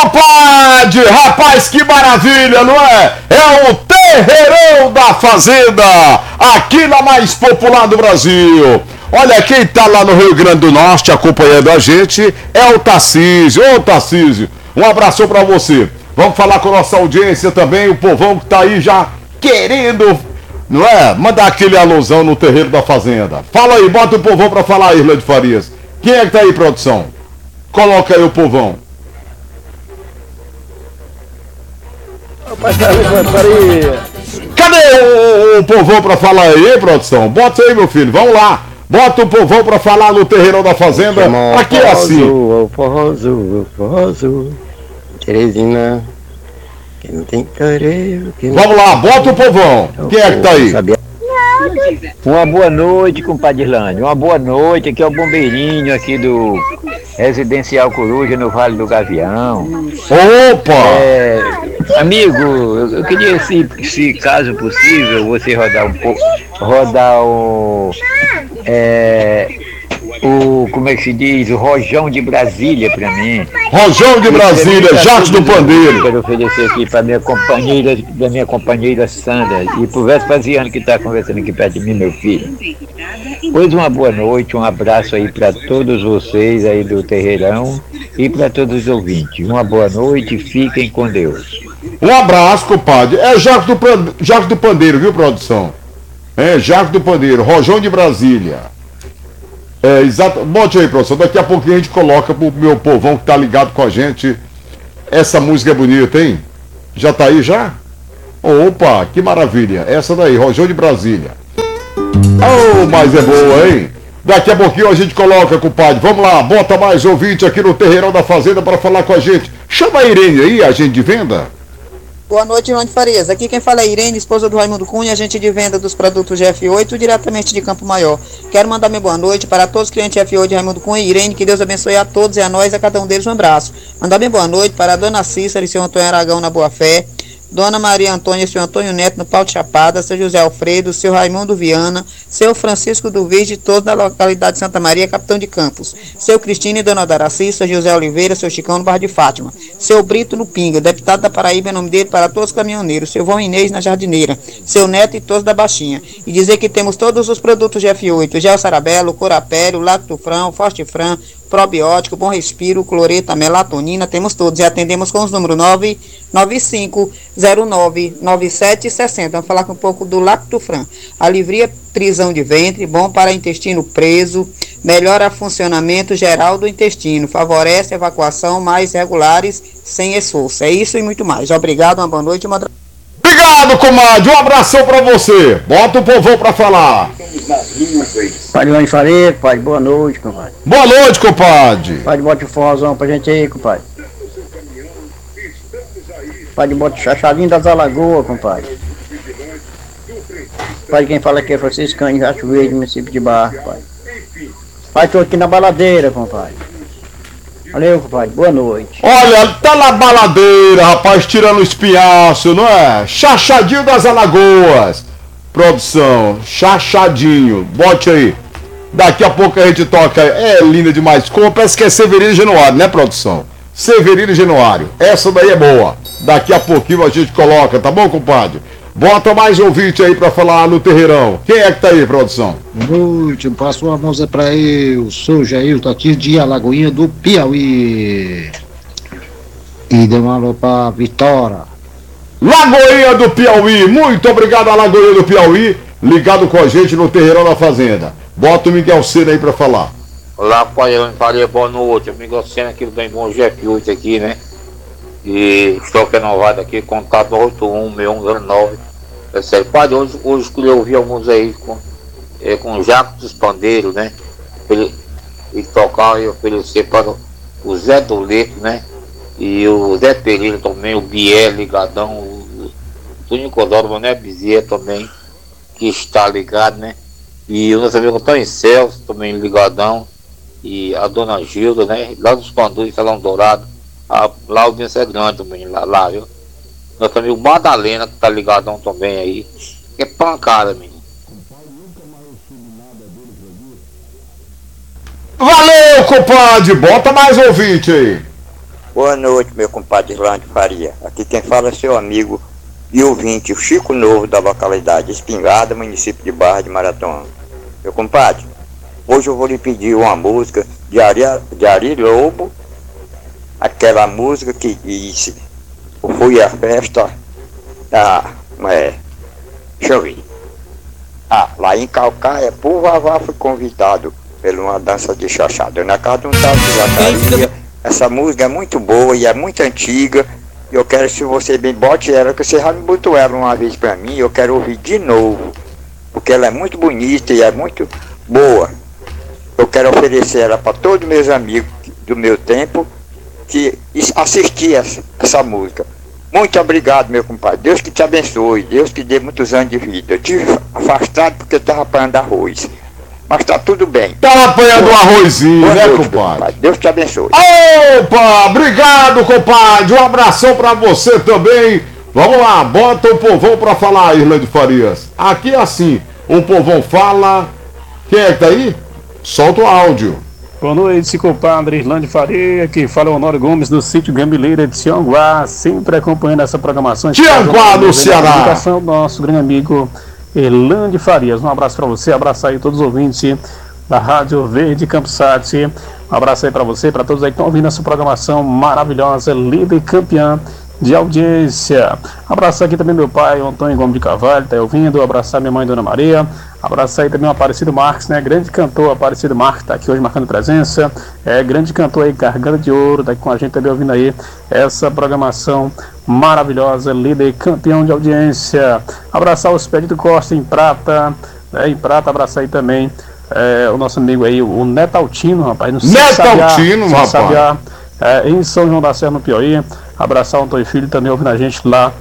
compadre! Rapaz, que maravilha, não é? É o Terreirão da Fazenda, aqui na mais popular do Brasil. Olha, quem tá lá no Rio Grande do Norte acompanhando a gente é o Tarcísio. Ô, Tarcísio, um abraço pra você. Vamos falar com a nossa audiência também, o povão que tá aí já querendo, não é? Mandar aquele alusão no Terreiro da Fazenda. Fala aí, bota o povão pra falar, Irla de Farias. Quem é que tá aí, produção? Coloca aí o povão. Cadê o povão pra falar aí, hein, produção? Bota aí, meu filho, vamos lá. Bota o povão pra falar no Terreirão da Fazenda. Aqui é assim. O forró azul, Teresina, que não tem careiro. Vamos lá, bota o povão. Quem é que tá aí? Uma boa noite, compadre Irlândia. Uma boa noite. Aqui é o Bombeirinho aqui do Residencial Coruja, no Vale do Gavião. Opa! Amigo, eu queria, se caso possível, você rodar um pouco, como é que se diz? O Rojão de Brasília pra mim. Rojão de Brasília, Jacques do Pandeiro. Quero oferecer aqui pra minha companheira Sandra e pro Vespasiano que tá conversando aqui perto de mim, meu filho. Pois uma boa noite, um abraço aí pra todos vocês aí do Terreirão e pra todos os ouvintes. Uma boa noite, fiquem com Deus. Um abraço, compadre. É Jacques do Pandeiro, viu, produção? É, Jacques do Pandeiro, Rojão de Brasília. É, exato. Bote aí, professor. Daqui a pouquinho a gente coloca pro meu povão que tá ligado com a gente. Essa música é bonita, hein? Já tá aí já? Opa, que maravilha. Essa daí, Rojão de Brasília. Oh, mas é boa, hein? Daqui a pouquinho a gente coloca, compadre. Vamos lá, bota mais ouvinte aqui no Terreirão da Fazenda para falar com a gente. Chama a Irene aí, agente de venda. Boa noite, Irlande Farias. Aqui quem fala é Irene, esposa do Raimundo Cunha, agente de venda dos produtos GF8, diretamente de Campo Maior. Quero mandar minha boa noite para todos os clientes GF8 de Raimundo Cunha e Irene, que Deus abençoe a todos e a nós, a cada um deles um abraço. Mandar minha boa noite para a dona Cícera e seu Antônio Aragão na Boa Fé, Dona Maria Antônia e seu Antônio Neto no Pau de Chapada, seu José Alfredo, seu Raimundo Viana, seu Francisco do Verde, todos da localidade de Santa Maria, Capitão de Campos, seu Cristina e Dona Daraci, seu José Oliveira, seu Chicão no Barra de Fátima, seu Brito no Pinga, deputado da Paraíba, em nome dele para todos os caminhoneiros, seu Vão Inês na Jardineira, seu Neto e todos da Baixinha. E dizer que temos todos os produtos GF8, Gel Sarabelo, Corapério, Lactofran, Fortifran, probiótico, bom respiro, cloreta, melatonina, temos todos e atendemos com os números 995099760. Vamos falar um pouco do Lactofran. Alivia prisão de ventre, bom para intestino preso, melhora o funcionamento geral do intestino, favorece a evacuação mais regulares sem esforço. É isso e muito mais. Obrigado, uma boa noite. Obrigado, comadre. Um abração pra você. Bota o povão pra falar. Padre Irlande Farias, padre, boa noite, compadre. Boa noite, compadre. Padre, bota o forrozão pra gente aí, compadre. Padre, bota o chachadinho das Alagoas, compadre. Padre, quem fala aqui é Franciscano, Racho Verde, município de Barra, compadre. Padre, tô aqui na baladeira, compadre. Valeu, compadre, boa noite. Olha, tá na baladeira, rapaz, tirando o espinhaço, não é? Chachadinho das Alagoas. Produção, chachadinho, bote aí. Daqui a pouco a gente toca. É linda demais. Parece que é Severino Januário, né, produção? Severino Januário. Essa daí é boa. Daqui a pouquinho a gente coloca, tá bom, compadre? Bota mais ouvinte aí pra falar no Terreirão. Quem é que tá aí, produção? Boa noite, passo uma música pra eu. Sou Jair, tô aqui de Alagoinha do Piauí. E deu uma alô pra Vitória. Lagoinha do Piauí, muito obrigado a Lagoinha do Piauí, ligado com a gente no Terreirão da Fazenda. Bota o Miguel Cena aí pra falar. Olá, pai, Faria, boa noite. O Miguel Cena aqui do Bem Bom GF8 aqui, né? E estou renovado aqui, contato 816109. É sério, padre, hoje escolhi ouvir alguns aí com Jacques dos Pandeiros, né? Ele tocar e oferecer para o Zé do Leito, né? E o Zé Pereira também, o Biel ligadão, o Túnio Codoro, o Mané Bezerra também, que está ligado, né? E o nosso amigo Antônio Celso também ligadão, e a dona Gilda, né? Lá dos Pandores, Salão Dourado, lá a audiência é grande também, lá, viu? Nosso amigo Madalena, que tá ligadão também aí, que é pancada, menino. Valeu, compadre, bota mais ouvinte aí. Boa noite, meu compadre Islândio Faria. Aqui quem fala é seu amigo e ouvinte, o Chico Novo, da localidade Espingarda, município de Barra de Maratona. Meu compadre, hoje eu vou lhe pedir uma música de Ari Lobo, aquela música que disse: eu fui à festa da... deixa eu ver. Lá em Calcaia, por Vavá, fui convidado pela uma dança de chachada na casa de um tal de Zacaria. Essa música é muito boa e é muito antiga. Eu quero, se você bem bote ela, que você já me botou ela uma vez pra mim, eu quero ouvir de novo, porque ela é muito bonita e é muito boa. Eu quero oferecer ela para todos meus amigos do meu tempo que assistir essa música. Muito obrigado, meu compadre. Deus que te abençoe. Deus que dê muitos anos de vida. Eu tive afastado porque estava apanhando arroz. Mas tá tudo bem. Tá apanhando um arrozinho, né, compadre? Deus te abençoe. Opa, obrigado, compadre. Um abração pra você também. Vamos lá, bota o povão pra falar, Islândio Farias. Aqui é assim, o povão fala. Quem é que tá aí? Solta o áudio. Boa noite, compadre Islândio Faria, que fala o Honório Gomes do sítio Gambileira de Tianguá, sempre acompanhando essa programação. Tianguá, no Ceará. Do nosso grande amigo Islândio Farias. Um abraço para você, abraço aí a todos os ouvintes da Rádio Verde Campsat. Um abraço aí para você, para todos aí que estão ouvindo essa programação maravilhosa, líder e campeã de audiência. Abraçar aqui também meu pai, o Antônio Gomes de Carvalho, tá ouvindo. Abraçar minha mãe, Dona Maria. Abraçar aí também o Aparecido Marques, né? Grande cantor, Aparecido Marques, tá aqui hoje marcando presença. Grande cantor aí, Garganta de Ouro, tá aqui com a gente também ouvindo aí essa programação maravilhosa, líder e campeão de audiência. Abraçar o Expedito Costa em Prata, em Prata, abraçar aí também o nosso amigo aí, o Netaltino, rapaz. Netaltino, rapaz. Sabiá, em São João da Serra, no Piauí. Abraçar o Antônio Filho também ouvindo a gente lá.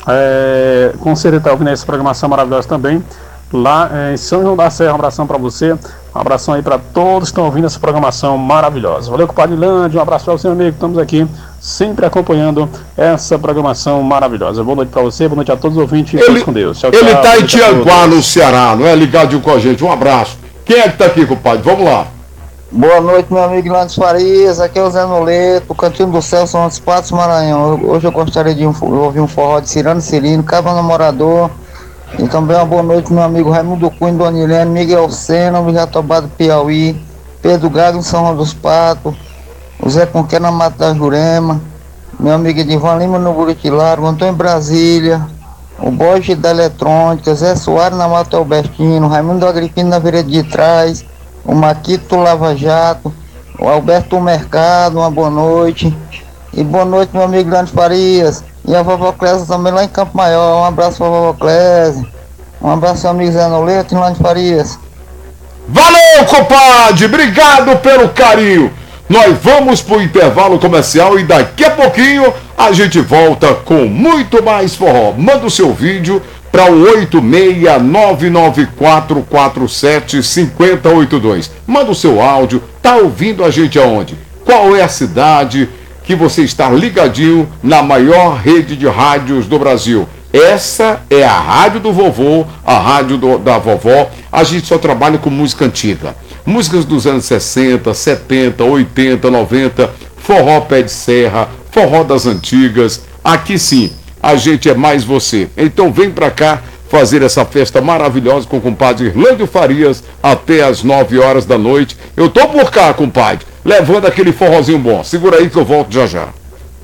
Com certeza tá ouvindo essa programação maravilhosa também. Lá em São João da Serra, um abração para você. Um abração aí para todos que estão ouvindo essa programação maravilhosa. Valeu, compadre Lândia. Um abraço para você, meu amigo. Estamos aqui sempre acompanhando essa programação maravilhosa. Boa noite para você, boa noite a todos os ouvintes. Todos com Deus. Tchau, ele tchau, tá em Tianguá, no Ceará, não é? Ligadinho com a gente. Um abraço. Quem é que tá aqui, compadre? Vamos lá. Boa noite, meu amigo Islândio Farias, aqui é o Zé Noleto, o Cantinho do Céu, São dos Patos, Maranhão. Hoje eu gostaria de ouvir um forró de Cirano Cirino, Cabo Namorador, e também uma boa noite, meu amigo Raimundo Cunha, Dona Helene, Miguel Sena, o Jatobá do Piauí, Pedro Gago em São João dos Patos, o Zé Conquer na Mata da Jurema, meu amigo Edivan Lima no Buritilário, o Antônio Brasília, o Borges da Eletrônica, Zé Soares na Mata Albertino, Raimundo Agripino na Vereda de Trás, o Maquito Lava Jato, o Alberto Mercado, uma boa noite. E boa noite, meu amigo Grande Farias. E a vovó Clésia também lá em Campo Maior. Um abraço pra vovó Clésia. Um abraço, amigo Zé Noleto e Grande Farias. Valeu, compadre! Obrigado pelo carinho. Nós vamos pro intervalo comercial e daqui a pouquinho a gente volta com muito mais forró. Manda o seu vídeo para o 86994475082. Manda o seu áudio. Tá ouvindo a gente aonde? Qual é a cidade que você está ligadinho na maior rede de rádios do Brasil? Essa é a rádio do vovô, a rádio da vovó. A gente só trabalha com música antiga. Músicas dos anos 60, 70, 80, 90, forró pé de serra, forró das antigas. Aqui sim, a gente é mais você. Então vem pra cá fazer essa festa maravilhosa com o compadre Islândio Farias até as 9 horas da noite. Eu tô por cá, compadre, levando aquele forrozinho bom. Segura aí que eu volto já já.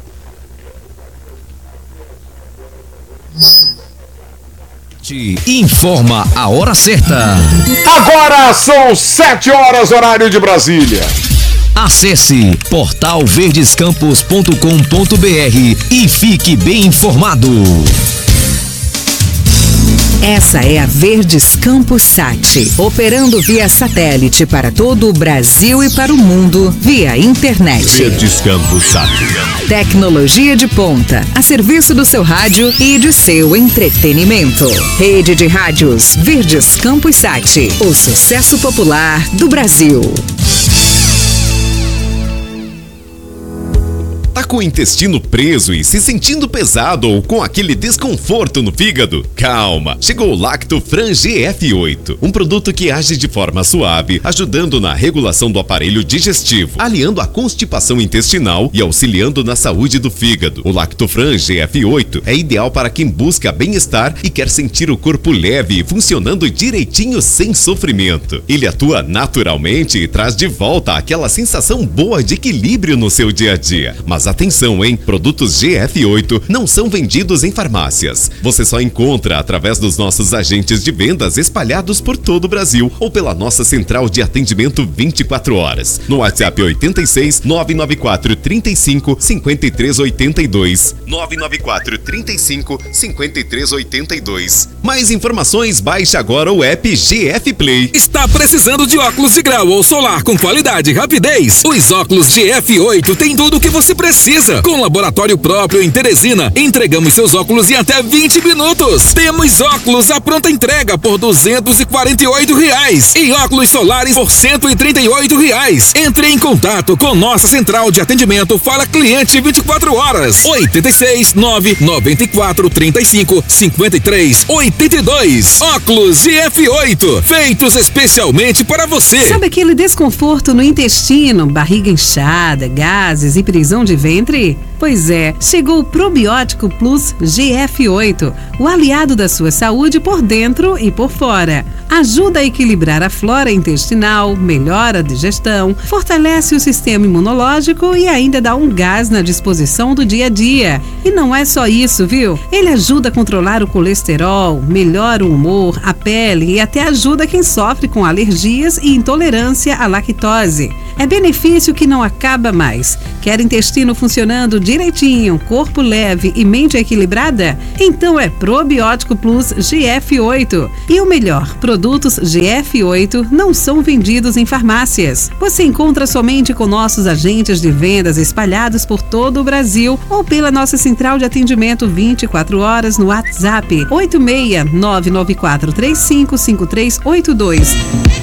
Informa a hora certa. Agora são 7 horas, horário de Brasília. Acesse portalverdescampos.com.br e fique bem informado. Essa é a Verdes Campos Sat, operando via satélite para todo o Brasil e para o mundo via internet. Verdes Campos Sat. Tecnologia de ponta, a serviço do seu rádio e de seu entretenimento. Rede de rádios Verdes Campos Sat, o sucesso popular do Brasil. Tá com o intestino preso e se sentindo pesado ou com aquele desconforto no fígado? Calma, chegou o Lactofran GF8, um produto que age de forma suave, ajudando na regulação do aparelho digestivo, aliando a constipação intestinal e auxiliando na saúde do fígado. O Lactofran GF8 é ideal para quem busca bem-estar e quer sentir o corpo leve e funcionando direitinho sem sofrimento. Ele atua naturalmente e traz de volta aquela sensação boa de equilíbrio no seu dia a dia. Mas atenção, hein? Produtos GF8 não são vendidos em farmácias. Você só encontra através dos nossos agentes de vendas espalhados por todo o Brasil ou pela nossa central de atendimento 24 horas. No WhatsApp 86 994 35 53 82. 994 35 53 82. Mais informações, baixe agora o app GF Play. Está precisando de óculos de grau ou solar com qualidade e rapidez? Os óculos GF8 têm tudo o que você precisa. Com laboratório próprio em Teresina, entregamos seus óculos em até 20 minutos. Temos óculos à pronta entrega por R$248 e óculos solares por R$138. Entre em contato com nossa central de atendimento Fala Cliente 24 horas. 86 994 35 53 82. Óculos GF8, feitos especialmente para você. Sabe aquele desconforto no intestino, barriga inchada, gases e prisão de ventre? Pois é, chegou o Probiótico Plus GF8, o aliado da sua saúde por dentro e por fora. Ajuda a equilibrar a flora intestinal, melhora a digestão, fortalece o sistema imunológico e ainda dá um gás na disposição do dia a dia. E não é só isso, viu? Ele ajuda a controlar o colesterol, melhora o humor, a pele e até ajuda quem sofre com alergias e intolerância à lactose. É benefício que não acaba mais. Quer intestino funcionando direitinho, corpo leve e mente equilibrada? Então é Probiótico Plus GF8. E o melhor, produtos GF8 não são vendidos em farmácias. Você encontra somente com nossos agentes de vendas espalhados por todo o Brasil ou pela nossa central de atendimento 24 horas no WhatsApp 86 994 35 5382.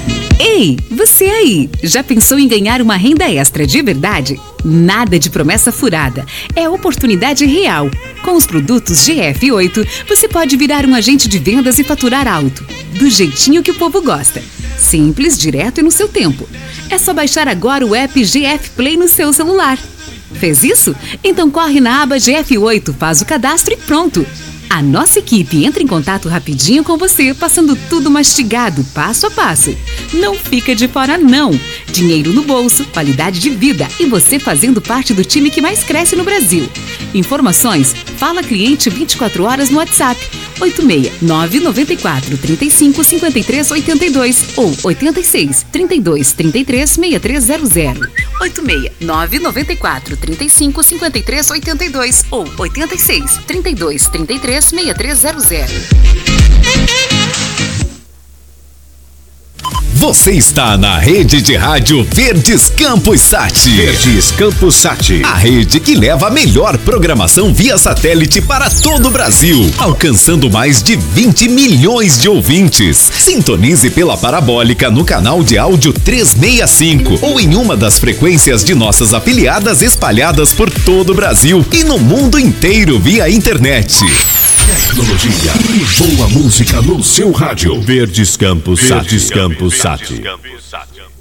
Ei, você aí, já pensou em ganhar uma renda extra de verdade? Nada de promessa furada, é oportunidade real. Com os produtos GF8, você pode virar um agente de vendas e faturar alto, do jeitinho que o povo gosta. Simples, direto e no seu tempo. É só baixar agora o app GF Play no seu celular. Fez isso? Então corre na aba GF8, faz o cadastro e pronto. A nossa equipe entra em contato rapidinho com você, passando tudo mastigado, passo a passo. Não fica de fora não. Dinheiro no bolso, qualidade de vida e você fazendo parte do time que mais cresce no Brasil. Informações, Fala Cliente 24 horas no WhatsApp 86 994 35 53 82 ou 86 32 33 6300. 86 994 35 53 82 ou 86 32 33 6300. Você está na rede de rádio Verdes Campos Sat. Verdes Campos Sat. A rede que leva a melhor programação via satélite para todo o Brasil, alcançando mais de 20 milhões de ouvintes. Sintonize pela parabólica no canal de áudio 365 ou em uma das frequências de nossas afiliadas espalhadas por todo o Brasil e no mundo inteiro via internet. Tecnologia e boa música no seu rádio. Verdes Campos Sat. Verdes Campos Sat.